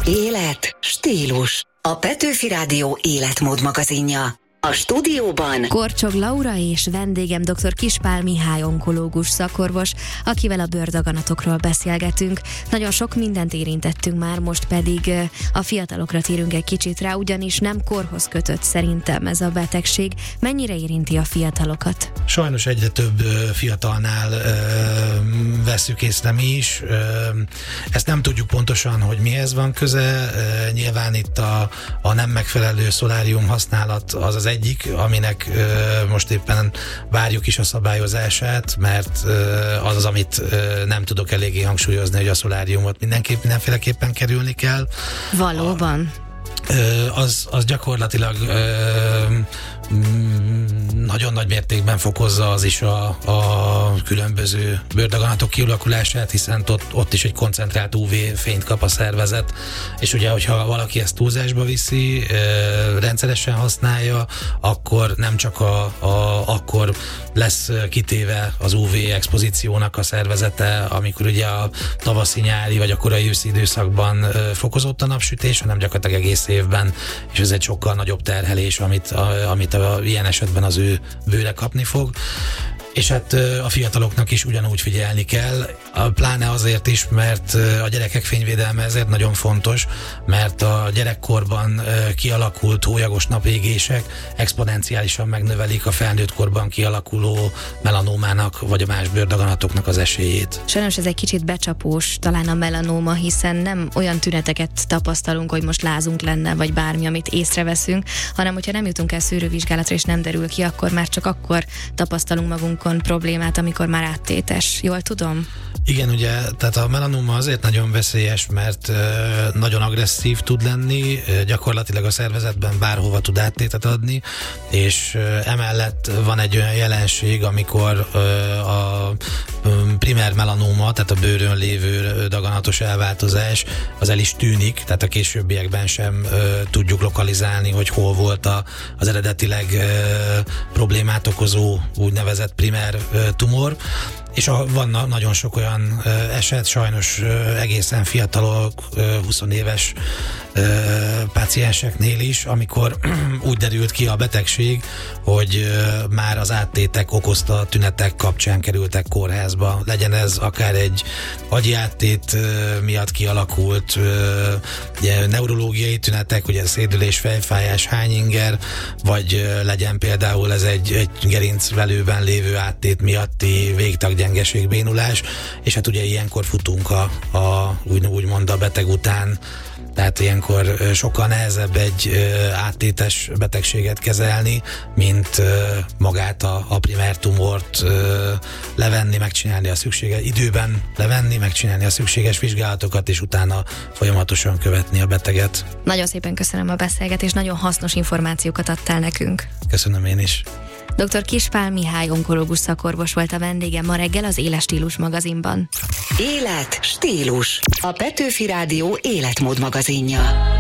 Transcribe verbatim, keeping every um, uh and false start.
Élet, stílus. A Petőfi Rádió életmód magazinja. A stúdióban Korcsog Laura és vendégem dr. Kispál Mihály onkológus szakorvos, akivel a bőrdaganatokról beszélgetünk. Nagyon sok mindent érintettünk már, most pedig a fiatalokra térünk egy kicsit rá, ugyanis nem korhoz kötött szerintem ez a betegség. Mennyire érinti a fiatalokat? Sajnos egyre több fiatalnál ö, vesszük észre mi is. Ö, ezt nem tudjuk pontosan, hogy mihez van köze. Ö, nyilván itt a, a nem megfelelő szolárium használat az az egyik, aminek ö, most éppen várjuk is a szabályozását, mert ö, az az, amit ö, nem tudok eléggé hangsúlyozni, hogy a szoláriumot mindenképp mindenféleképpen kerülni kell. Valóban. A, ö, az, az gyakorlatilag ö, nagyon nagy mértékben fokozza az is a, a különböző bőrdaganatok kialakulását, hiszen ott, ott is egy koncentrált ú vé fényt kap a szervezet, és ugye, hogyha valaki ezt túlzásba viszi, e, rendszeresen használja, akkor nem csak a, a, akkor lesz kitéve az ú vé expozíciónak a szervezete, amikor ugye a tavaszi, nyári vagy a korai őszi időszakban e, fokozott a napsütés, hanem gyakorlatilag egész évben, és ez egy sokkal nagyobb terhelés, amit, a, amit a, ilyen esetben az ő bőre kapni fog. És hát a fiataloknak is ugyanúgy figyelni kell, pláne azért is, mert a gyerekek fényvédelme ezért nagyon fontos, mert a gyerekkorban kialakult hólyagos napégések exponenciálisan megnövelik a felnőtt korban kialakuló melanómának vagy a más bőrdaganatoknak az esélyét. Sajnos ez egy kicsit becsapós talán a melanóma, hiszen nem olyan tüneteket tapasztalunk, hogy most lázunk lenne, vagy bármi, amit észreveszünk, hanem hogyha nem jutunk el szűrővizsgálatra és nem derül ki, akkor már csak akkor tapasztalunk magunk problémát, amikor már áttétes. Jól tudom? Igen, ugye, tehát a melanóma azért nagyon veszélyes, mert uh, nagyon agresszív tud lenni, uh, gyakorlatilag a szervezetben bárhova tud áttétet adni, és uh, emellett van egy olyan jelenség, amikor uh, a um, primer melanóma, tehát a bőrön lévő daganatos elváltozás, az el is tűnik, tehát a későbbiekben sem uh, tudjuk lokalizálni, hogy hol volt a, az eredetileg uh, problémát okozó úgynevezett primer uh, tumor, és a, van nagyon sok olyan ö, eset, sajnos ö, egészen fiatalok, ö, húsz éves ö, pácienseknél is, amikor úgy derült ki a betegség, hogy ö, már az áttétek okozta tünetek kapcsán kerültek kórházba. Legyen ez akár egy agyi áttét ö, miatt kialakult ö, ugye, neurológiai tünetek, ugye szédülés, fejfájás, hányinger, vagy ö, legyen például ez egy, egy gerincvelőben lévő áttét miatti végtag gyengeség, bénulás, és hát ugye ilyenkor futunk a, a úgy, úgymond a beteg után, tehát ilyenkor sokkal nehezebb egy áttétes betegséget kezelni, mint magát a, a primer tumort levenni, megcsinálni a szükséges időben, levenni, megcsinálni a szükséges vizsgálatokat, és utána folyamatosan követni a beteget. Nagyon szépen köszönöm a beszélgetést, nagyon hasznos információkat adtál nekünk. Köszönöm én is. doktor Kispál Mihály onkológus szakorvos volt a vendégem ma reggel az Éles Stílus magazinban. Élet, stílus. A Petőfi Rádió életmód magazinja.